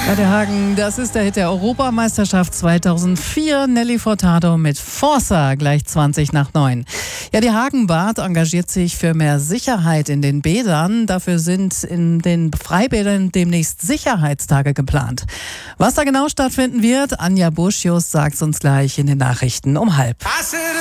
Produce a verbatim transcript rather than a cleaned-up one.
Bei der Hagen, das ist der Hit der Europameisterschaft zweitausendvier. Nelly Furtado mit Forza, gleich zwanzig nach neun. Ja, die Hagenbad engagiert sich für mehr Sicherheit in den Bädern. Dafür sind in den Freibädern demnächst Sicherheitstage geplant. Was da genau stattfinden wird, Anja Buschius sagt es uns gleich in den Nachrichten um halb.